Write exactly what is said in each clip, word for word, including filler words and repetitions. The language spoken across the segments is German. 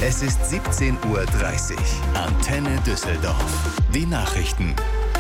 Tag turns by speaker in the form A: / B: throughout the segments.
A: Es ist siebzehn Uhr dreißig. Antenne Düsseldorf. Die Nachrichten.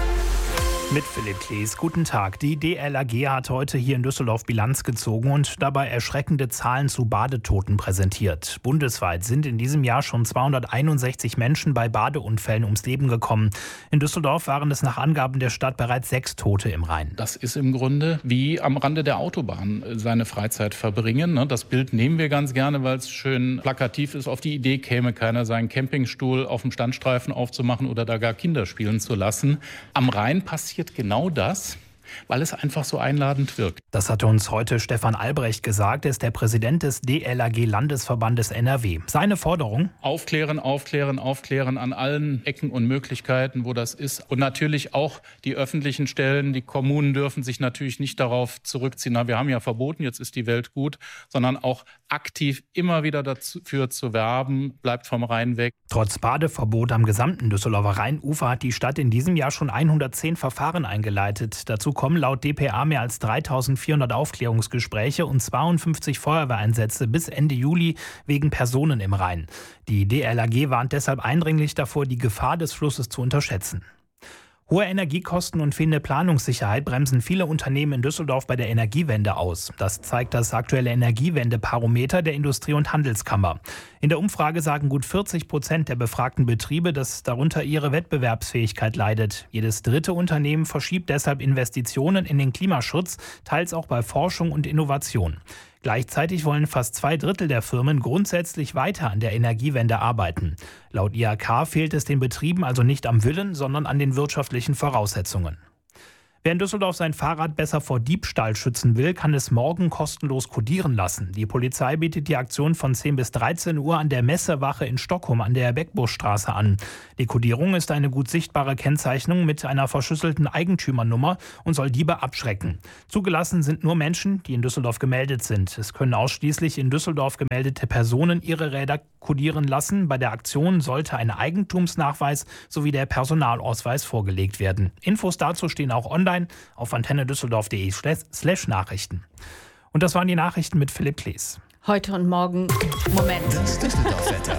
B: Mit Philipp Klees. Guten Tag. Die D L R G hat heute hier in Düsseldorf Bilanz gezogen und dabei erschreckende Zahlen zu Badetoten präsentiert. Bundesweit sind in diesem Jahr schon zweihunderteinundsechzig Menschen bei Badeunfällen ums Leben gekommen. In Düsseldorf waren es nach Angaben der Stadt bereits sechs Tote im Rhein.
C: Das ist im Grunde wie am Rande der Autobahn seine Freizeit verbringen. Das Bild nehmen wir ganz gerne, weil es schön plakativ ist. Auf die Idee käme keiner, seinen Campingstuhl auf dem Standstreifen aufzumachen oder da gar Kinder spielen zu lassen. Am Rhein passiert genau das, weil es einfach so einladend wirkt.
B: Das hatte uns heute Stefan Albrecht gesagt. Er ist der Präsident des D L R G-Landesverbandes N R W. Seine Forderung?
C: Aufklären, aufklären, aufklären an allen Ecken und Möglichkeiten, wo das ist. Und natürlich auch die öffentlichen Stellen, die Kommunen dürfen sich natürlich nicht darauf zurückziehen. Na, wir haben ja verboten, jetzt ist die Welt gut, sondern auch aktiv immer wieder dafür zu werben, bleibt vom Rhein weg.
B: Trotz Badeverbot am gesamten Düsseldorfer Rheinufer hat die Stadt in diesem Jahr schon hundertzehn Verfahren eingeleitet. Dazu kommen laut D P A mehr als dreitausendvierhundert Aufklärungsgespräche und zweiundfünfzig Feuerwehreinsätze bis Ende Juli wegen Personen im Rhein. Die D L R G warnt deshalb eindringlich davor, die Gefahr des Flusses zu unterschätzen. Hohe Energiekosten und fehlende Planungssicherheit bremsen viele Unternehmen in Düsseldorf bei der Energiewende aus. Das zeigt das aktuelle Energiewende-Barometer der Industrie- und Handelskammer. In der Umfrage sagen gut vierzig Prozent der befragten Betriebe, dass darunter ihre Wettbewerbsfähigkeit leidet. Jedes dritte Unternehmen verschiebt deshalb Investitionen in den Klimaschutz, teils auch bei Forschung und Innovation. Gleichzeitig wollen fast zwei Drittel der Firmen grundsätzlich weiter an der Energiewende arbeiten. Laut I H K fehlt es den Betrieben also nicht am Willen, sondern an den wirtschaftlichen Voraussetzungen. Wer in Düsseldorf sein Fahrrad besser vor Diebstahl schützen will, kann es morgen kostenlos kodieren lassen. Die Polizei bietet die Aktion von zehn bis dreizehn Uhr an der Messewache in Stockholm an der Beckbuschstraße an. Die Kodierung ist eine gut sichtbare Kennzeichnung mit einer verschlüsselten Eigentümernummer und soll Diebe abschrecken. Zugelassen sind nur Menschen, die in Düsseldorf gemeldet sind. Es können ausschließlich in Düsseldorf gemeldete Personen ihre Räder kodieren lassen. Bei der Aktion sollte ein Eigentumsnachweis sowie der Personalausweis vorgelegt werden. Infos dazu stehen auch online auf antennedüsseldorf.de slash Nachrichten. Und das waren die Nachrichten mit Philipp Klees.
D: Heute und morgen, Moment.
A: Das Düsseldorf-Wetter.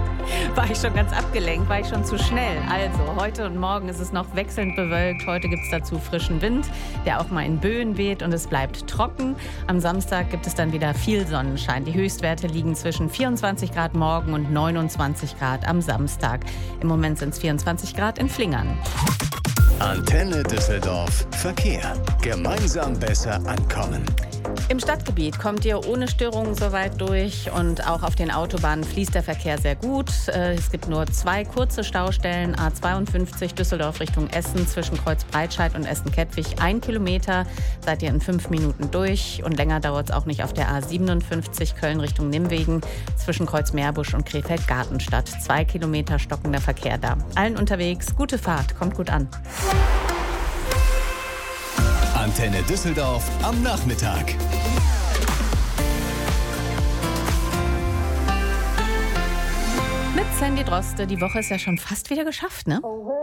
D: War ich schon ganz abgelenkt, war ich schon zu schnell. Also, heute und morgen ist es noch wechselnd bewölkt. Heute gibt es dazu frischen Wind, der auch mal in Böen weht und es bleibt trocken. Am Samstag gibt es dann wieder viel Sonnenschein. Die Höchstwerte liegen zwischen vierundzwanzig Grad morgen und neunundzwanzig Grad am Samstag. Im Moment sind es vierundzwanzig Grad in Flingern.
A: Antenne Düsseldorf. Verkehr. Gemeinsam besser ankommen.
D: Im Stadtgebiet kommt ihr ohne Störungen soweit durch und auch auf den Autobahnen fließt der Verkehr sehr gut. Es gibt nur zwei kurze Staustellen, A zweiundfünfzig Düsseldorf Richtung Essen zwischen Kreuzbreitscheid und Essen-Kettwig. Ein Kilometer seid ihr in fünf Minuten durch und länger dauert es auch nicht auf der A siebenundfünfzig Köln Richtung Nimwegen zwischen Kreuzmeerbusch und Krefeld-Gartenstadt. Zwei Kilometer stockender Verkehr da. Allen unterwegs, gute Fahrt, kommt gut an.
A: Antenne Düsseldorf am Nachmittag.
D: Mit Sandy Droste. Die Woche ist ja schon fast wieder geschafft, ne?